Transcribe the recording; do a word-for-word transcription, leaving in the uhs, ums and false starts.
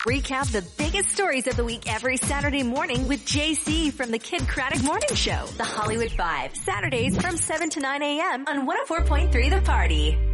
Recap the biggest stories of the week every Saturday morning with J C from the Kid Craddock Morning Show. The Hollywood Five, Saturdays from seven to nine a.m. on one oh four point three The Party.